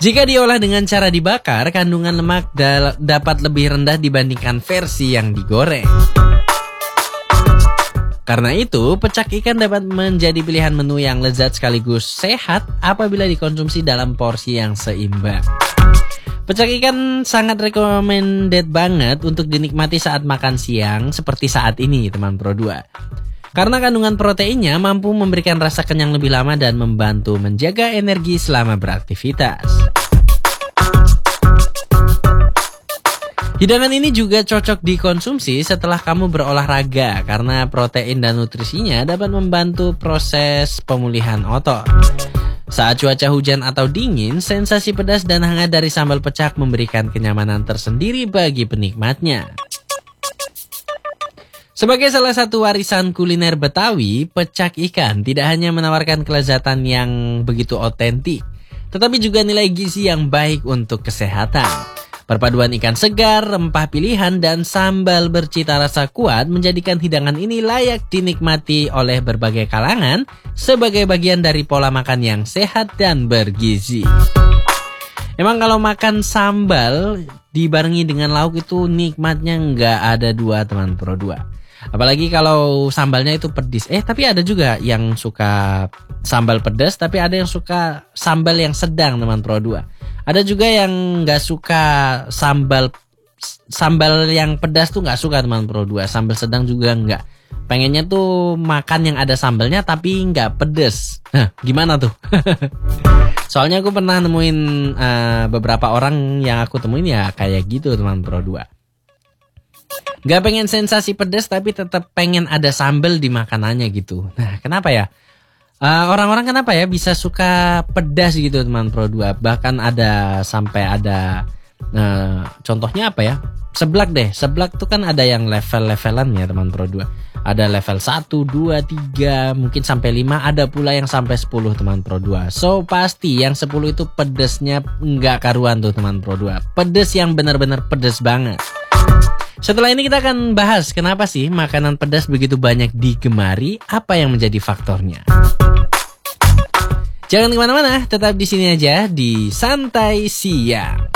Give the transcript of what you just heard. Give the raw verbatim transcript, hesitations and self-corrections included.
Jika diolah dengan cara dibakar, kandungan lemak dal- dapat lebih rendah dibandingkan versi yang digoreng. Karena itu, pecak ikan dapat menjadi pilihan menu yang lezat sekaligus sehat apabila dikonsumsi dalam porsi yang seimbang. Pecak ikan sangat recommended banget untuk dinikmati saat makan siang seperti saat ini, teman Pro dua. Karena kandungan proteinnya mampu memberikan rasa kenyang lebih lama dan membantu menjaga energi selama beraktivitas. Hidangan ini juga cocok dikonsumsi setelah kamu berolahraga karena protein dan nutrisinya dapat membantu proses pemulihan otot. Saat cuaca hujan atau dingin, sensasi pedas dan hangat dari sambal pecak memberikan kenyamanan tersendiri bagi penikmatnya. Sebagai salah satu warisan kuliner Betawi, pecak ikan tidak hanya menawarkan kelezatan yang begitu otentik, tetapi juga nilai gizi yang baik untuk kesehatan. Perpaduan ikan segar, rempah pilihan, dan sambal bercita rasa kuat menjadikan hidangan ini layak dinikmati oleh berbagai kalangan sebagai bagian dari pola makan yang sehat dan bergizi. Emang kalau makan sambal dibarengi dengan lauk itu nikmatnya nggak ada dua, teman Pro dua. Apalagi kalau sambalnya itu pedis. Eh tapi ada juga yang suka sambal pedas, tapi ada yang suka sambal yang sedang, teman Pro dua. Ada juga yang nggak suka sambal sambal yang pedas tuh nggak suka, teman Pro dua. Sambal sedang juga nggak. Pengennya tuh makan yang ada sambalnya tapi nggak pedas. Nah, gimana tuh? Soalnya aku pernah nemuin uh, beberapa orang yang aku temuin ya kayak gitu, teman Pro dua. Gak pengen sensasi pedas tapi tetap pengen ada sambal di makanannya gitu. Nah, kenapa ya? Uh, orang-orang kenapa ya bisa suka pedas gitu, teman Pro dua? Bahkan ada sampai ada uh, contohnya apa ya? Seblak deh. Seblak tuh kan ada yang level-levelan ya, teman Pro dua. Ada level satu, dua, tiga, mungkin sampai lima, ada pula yang sampai sepuluh, teman Pro dua. So, pasti yang sepuluh itu pedesnya nggak karuan tuh, teman Pro dua. Pedes yang benar-benar pedes banget. Setelah ini kita akan bahas kenapa sih makanan pedas begitu banyak digemari, apa yang menjadi faktornya. Jangan kemana-mana, tetap di sini aja di Santai Siang.